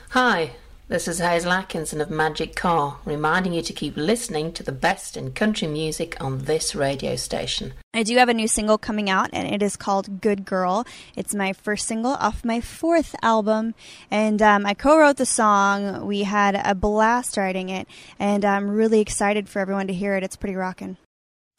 Hi, this is Hazel Atkinson of Magic Car, reminding you to keep listening to the best in country music on this radio station. I do have a new single coming out, and it is called Good Girl. It's my first single off my fourth album, and I co-wrote the song. We had a blast writing it, and I'm really excited for everyone to hear it. It's pretty rockin'.